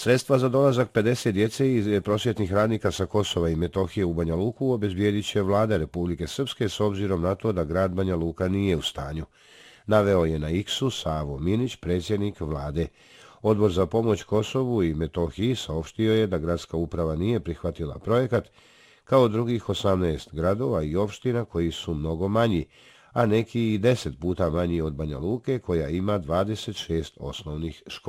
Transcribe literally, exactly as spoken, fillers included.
Sredstva za dolazak pedeset djece i prosvjetnih radnika sa Kosova i Metohije u Banja Luku obezbijedit će vlada Republike Srpske s obzirom na to da grad Banja Luka nije u stanju. Naveo je na X-u Savo Minić, predsjednik vlade. Odbor za pomoć Kosovu i Metohiji saopštio je da gradska uprava nije prihvatila projekat, kao drugih osamnaest gradova i opština koji su mnogo manji, a neki i deset puta manji od Banja Luke koja ima dvadeset šest osnovnih škola.